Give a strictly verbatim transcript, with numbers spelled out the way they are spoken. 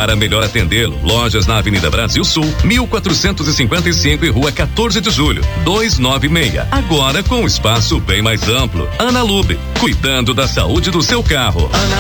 Para melhor atendê-lo, lojas na Avenida Brasil Sul, mil quatrocentos e cinquenta e cinco e Rua quatorze de Julho, duzentos e noventa e seis. Agora com um espaço bem mais amplo. Ana Lube, cuidando da saúde do seu carro. Ana